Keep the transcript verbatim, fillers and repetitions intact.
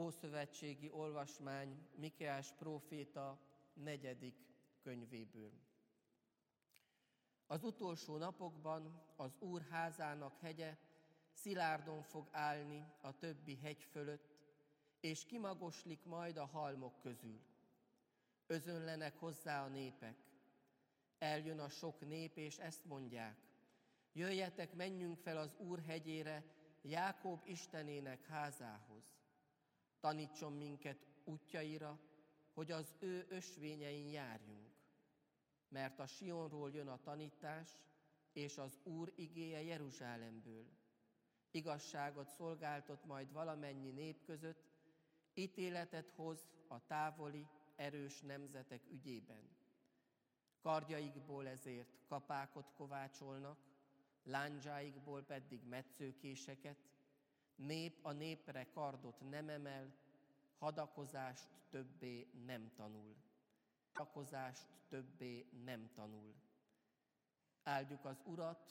ószövetségi olvasmány Mikéás próféta negyedik könyvéből. Az utolsó napokban az Úr házának hegye szilárdon fog állni a többi hegy fölött, és kimagoslik majd a halmok közül. Özönlenek hozzá a népek. Eljön a sok nép, és ezt mondják: jöjjetek, menjünk fel az Úr hegyére, Jákob Istenének házához. Tanítson minket útjaira, hogy az ő ösvényein járjunk. Mert a Sionról jön a tanítás, és az Úr igéje Jeruzsálemből. Igazságot szolgáltat majd valamennyi nép között, ítéletet hoz a távoli, erős nemzetek ügyében. Kardjaikból ezért kapákot kovácsolnak, lándzsáikból pedig metszőkéseket, nép a népre kardot nem emel, hadakozást többé nem tanul. Hadakozást többé nem tanul. Áldjuk az Urat,